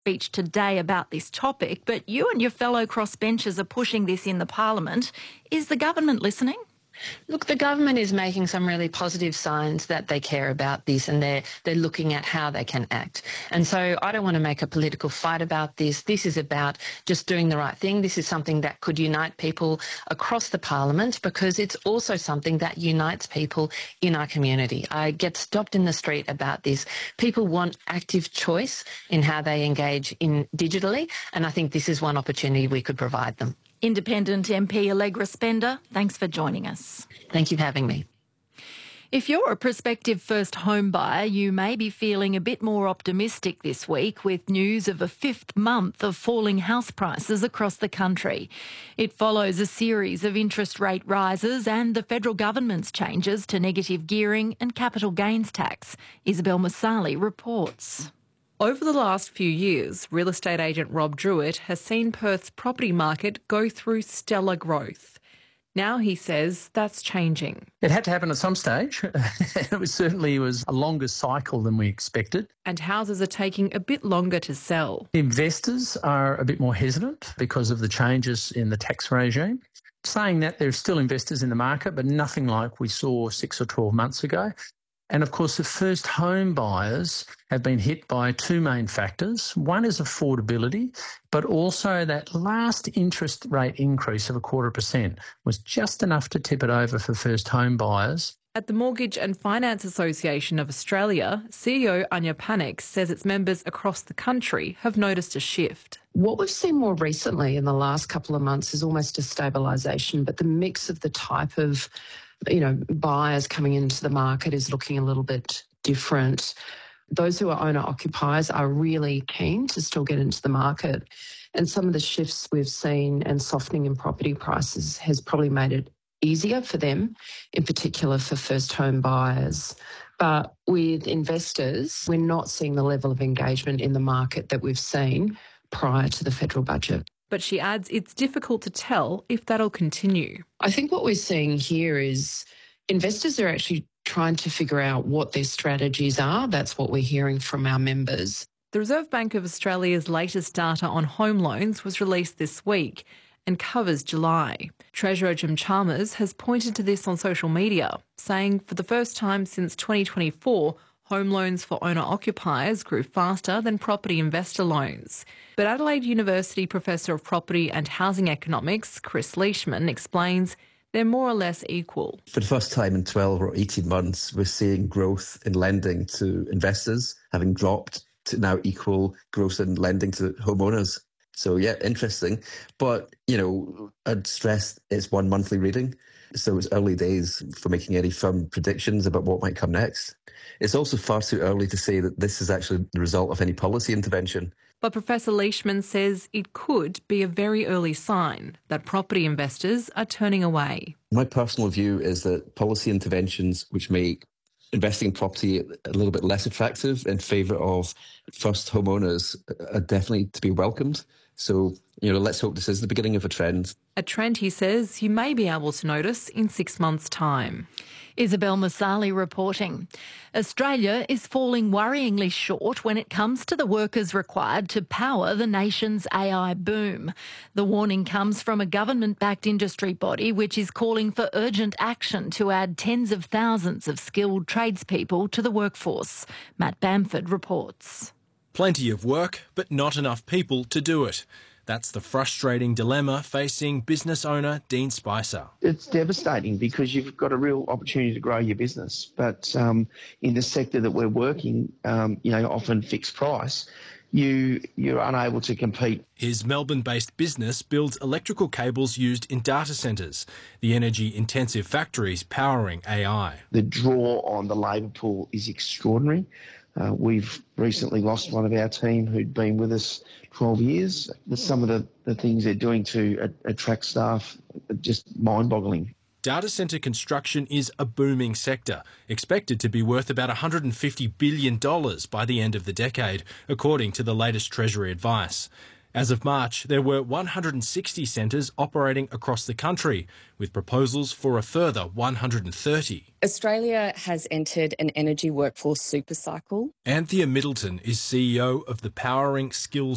speech today about this topic, but you and your fellow crossbenchers are pushing this in the Parliament. Is the government listening? Look, the government is making some really positive signs that they care about this, and they're looking at how they can act. And so I don't want to make a political fight about this. This is about just doing the right thing. This is something that could unite people across the Parliament, because it's also something that unites people in our community. I get stopped in the street about this. People want active choice in how they engage in digitally, and I think this is one opportunity we could provide them. Independent MP Allegra Spender, thanks for joining us. Thank you for having me. If you're a prospective first home buyer, you may be feeling a bit more optimistic this week with news of a fifth month of falling house prices across the country. It follows a series of interest rate rises and the federal government's changes to negative gearing and capital gains tax. Isabel Masali reports. Over the last few years, real estate agent Rob Druitt has seen Perth's property market go through stellar growth. Now he says that's changing. It had to happen at some stage. It certainly was a longer cycle than we expected. And houses are taking a bit longer to sell. Investors are a bit more hesitant because of the changes in the tax regime. Saying that, there are still investors in the market, but nothing like we saw 6 or 12 months ago. And of course, the first home buyers have been hit by two main factors. One is affordability, but also that last interest rate increase of 0.25% was just enough to tip it over for first home buyers. At the Mortgage and Finance Association of Australia, CEO Anya Panik says its members across the country have noticed a shift. What we've seen more recently in the last couple of months is almost a stabilisation, but the mix of the type of buyers coming into the market is looking a little bit different. Those who are owner-occupiers are really keen to still get into the market. And some of the shifts we've seen and softening in property prices has probably made it easier for them, in particular for first home buyers. But with investors, we're not seeing the level of engagement in the market that we've seen prior to the federal budget. But she adds it's difficult to tell if that'll continue. I think what we're seeing here is investors are actually trying to figure out what their strategies are. That's what we're hearing from our members. The Reserve Bank of Australia's latest data on home loans was released this week and covers July. Treasurer Jim Chalmers has pointed to this on social media, saying for the first time since 2024, home loans for owner-occupiers grew faster than property investor loans. But Adelaide University Professor of Property and Housing Economics, Chris Leishman, explains they're more or less equal. For the first time in 12 or 18 months, we're seeing growth in lending to investors having dropped to now equal growth in lending to homeowners. So, yeah, interesting. But, I'd stress it's one monthly reading. So it's early days for making any firm predictions about what might come next. It's also far too early to say that this is actually the result of any policy intervention. But Professor Leishman says it could be a very early sign that property investors are turning away. My personal view is that policy interventions which make investing in property a little bit less attractive in favour of first homeowners are definitely to be welcomed. So, let's hope this is the beginning of a trend. A trend, he says, you may be able to notice in 6 months' time. Isabel Masali reporting. Australia is falling worryingly short when it comes to the workers required to power the nation's AI boom. The warning comes from a government-backed industry body which is calling for urgent action to add tens of thousands of skilled tradespeople to the workforce. Matt Bamford reports. Plenty of work, but not enough people to do it. That's the frustrating dilemma facing business owner Dean Spicer. It's devastating because you've got a real opportunity to grow your business. But in the sector that we're working, often fixed price, you're unable to compete. His Melbourne-based business builds electrical cables used in data centres, the energy-intensive factories powering AI. The draw on the labour pool is extraordinary. We've recently lost one of our team who'd been with us 12 years. Some of the things they're doing to attract staff are just mind-boggling. Data centre construction is a booming sector, expected to be worth about $150 billion by the end of the decade, according to the latest Treasury advice. As of March, there were 160 centres operating across the country, with proposals for a further 130. Australia has entered an energy workforce supercycle. Anthea Middleton is CEO of the Powering Skills